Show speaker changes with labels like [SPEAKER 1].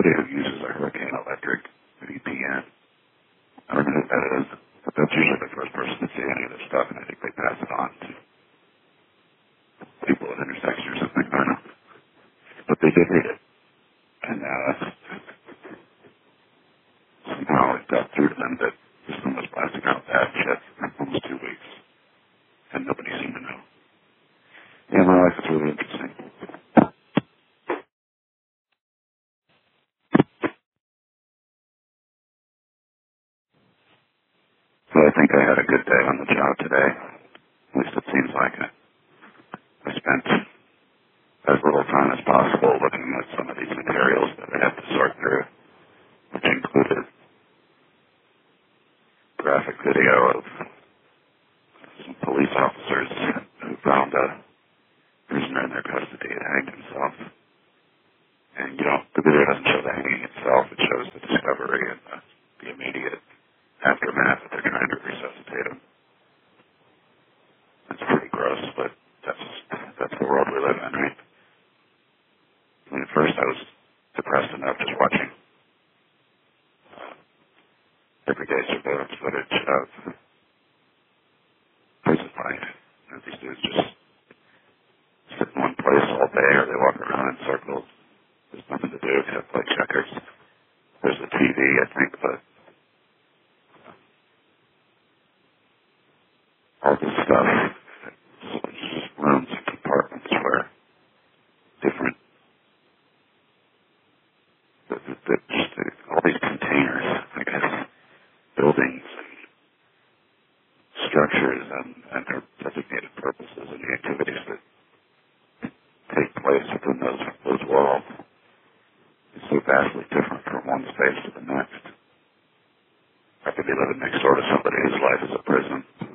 [SPEAKER 1] somebody who uses a Hurricane Electric VPN. I don't know who that is, but that's usually the first person to see any of this stuff, and I think they pass it on to people at intersections or something. I don't know. But they did read it. And somehow it got through to them that this one was blasting out bad shit for almost 2 weeks. And nobody seemed to know. Yeah, my life is really interesting. So I think I had a good day on the job today. At least it seems like it. I spent as little time as possible looking at some of these materials that I had to sort through, which included graphic video of some police officers who found a prisoner in their custody and hanged himself. And, the video doesn't show the hanging itself. It shows the discovery and the immediate aftermath that they're trying to resuscitate him. It's pretty gross, but that's the world we live in, right? I mean, at first I was depressed enough just watching everyday surveillance footage of prison life. These dudes just sit in one place all day, or they walk around in circles. There's nothing to do except play checkers. There's the TV, I think, but all this stuff, it's just rooms and compartments where different, all these containers, I guess, buildings and structures and their designated purposes and the activities that take place within those walls is so vastly different from one space to the next. I could be living next door to somebody whose life is a prison.